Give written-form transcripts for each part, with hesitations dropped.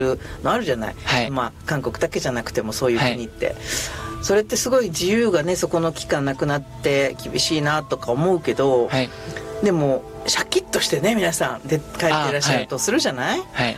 のあるじゃない、 はい、 まあ韓国だけじゃなくてもそういう国って、はい、それってすごい自由がねそこの期間なくなって厳しいなとか思うけど、はい、でもシャキッとしてね皆さんで帰っていらっしゃるとするじゃない、はい、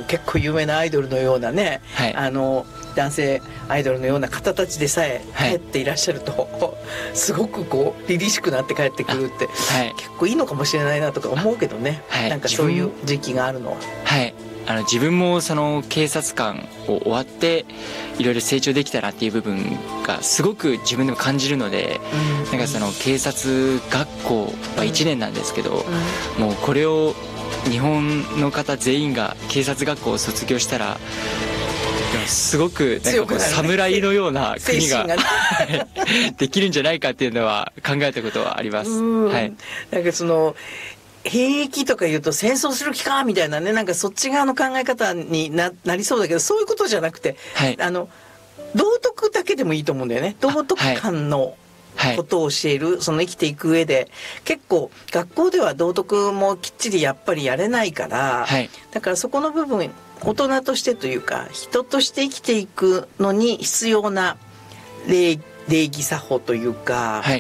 結構有名なアイドルのようなね、はい、男性アイドルのような方たちでさえ帰っていらっしゃると、はい、すごくこう凛々しくなって帰ってくるって、はい、結構いいのかもしれないなとか思うけどね、はい、なんかそういう時期があるのは。 はい、自分もその警察官を終わっていろいろ成長できたなっていう部分がすごく自分でも感じるので、なんかその警察学校は1年なんですけど、もうこれを日本の方全員が警察学校を卒業したらすごくなんかこう侍のような国ができるんじゃないかっていうのは考えたことはあります。はい、 なんかその兵役とか言うと戦争する気かみたいなね、なんかそっち側の考え方に なりそうだけど、そういうことじゃなくて、はい、道徳だけでもいいと思うんだよね。道徳観のことを教える、その生きていく上で結構学校では道徳もきっちりやっぱりやれないから、はい、だからそこの部分大人としてというか人として生きていくのに必要な礼儀作法というか、はい、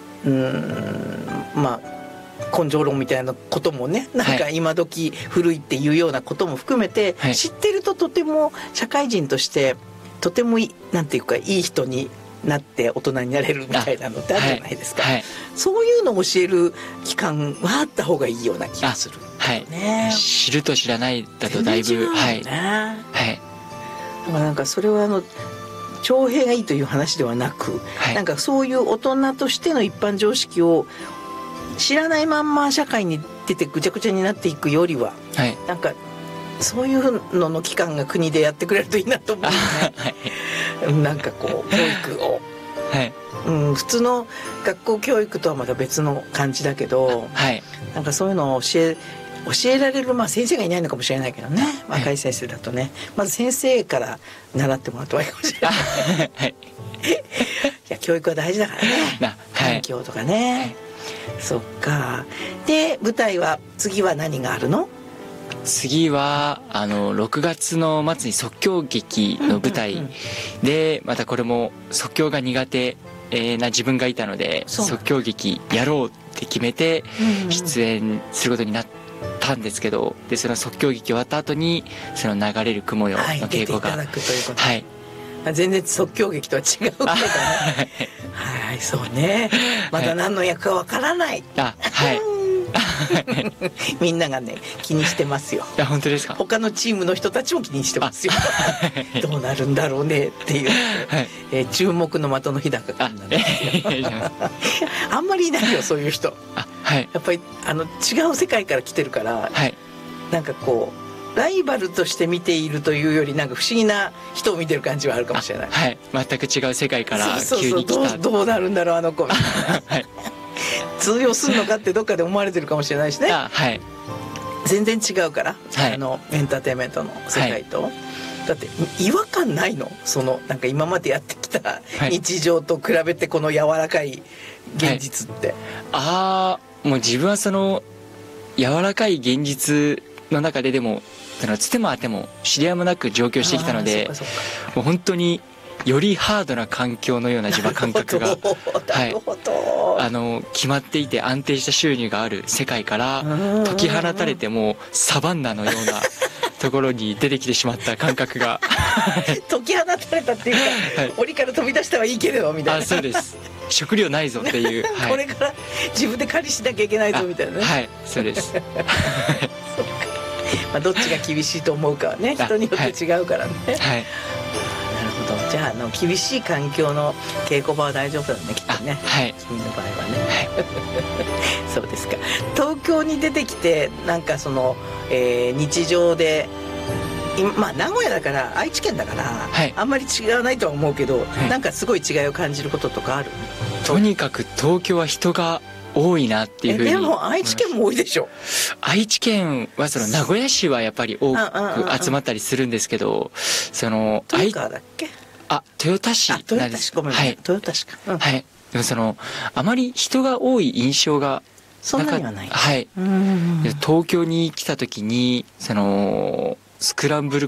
まあ根性論みたいなこともね、なんか今時古いっていうようなことも含めて、はい、知ってるととても社会人としてとてもなんていうかいい人になって大人になれるみたいなのってあるじゃないですか、はいはい、そういうのを教える期間はあった方がいいような気がする、ね、 はい、知ると知らないだとだいぶ、ね、はい、はい、 だからなんかそれは徴兵がいいという話ではなく、はい、なんかそういう大人としての一般常識を知らないまんま社会に出てぐちゃぐちゃになっていくよりは、はい、なんかそういうのの期間が国でやってくれるといいなと思うね、はい、なんかこう教育を、はい普通の学校教育とはまた別の感じだけど、はい、なんかそういうのを教えられる、まあ先生がいないのかもしれないけどね、若い先生だとね、まず先生から習ってもらった方がいいかもしれない、はい、いや教育は大事だからね、環境とかね、はい、そっか。で舞台は次は何があるの？ 次は6月の末に即興劇の舞台で、またこれも即興が苦手な自分がいたので即興劇やろうって決めて出演することになったんですけど、でその即興劇終わった後にその流れる雲よの稽古が、 はい、全然即興劇とは違うけどねはい、そうね、まだ何の役かわからない、はいみんながね気にしてますよ。 本当ですか？ 他のチームの人たちも気にしてますよどうなるんだろうねっていう、はい注目の的の日高君なんですよあんまりいないよそういう人、はい、やっぱり違う世界から来てるから、はい、なんかこうライバルとして見ているというよりなんか不思議な人を見てる感じはあるかもしれない、はい、 全く違う世界から急に来た、 どうなるんだろうあの子みたいな、はい、通用するのかってどっかで思われてるかもしれないしね、はい、全然違うから、はい、エンターテインメントの世界と、はい、だって違和感ないの？なんか今までやってきた日常と比べてこの柔らかい現実って、 はい、もう自分はその柔らかい現実の中ででもつてもあても知り合いもなく上京してきたので、もう本当によりハードな環境のような自分感覚が、はい、決まっていて安定した収入がある世界から解き放たれてもサバンナのようなところに出てきてしまった感覚が解き放たれたっていうか、はい、檻から飛び出したはいいけれどみたいな。 そうです。食料ないぞっていう、 はい、これから自分で狩りしなきゃいけないぞみたいなね。 はい、そうですまあどっちが厳しいと思うかはね人によって違うからね、はいはい、じゃあ厳しい環境の稽古場は大丈夫だねきっとね、はい、君の場合はね、はい、そうですか。東京に出てきてなんか日常でまあ名古屋だから愛知県だから、はい、あんまり違わないとは思うけど、はい、なんかすごい違いを感じることとかある？ とにかく東京は人が多いなっていうふうに。 でも愛知県も多いでしょ。 愛知県は名古屋市はやっぱり多く集まったりするんですけど、 豊川だっけ？ 豊田市なんです。 ごめん、はい、豊田市か、うん、 はい。でもあまり人が多い印象がそんなにはない。 はい。東京に来た時にスクランブル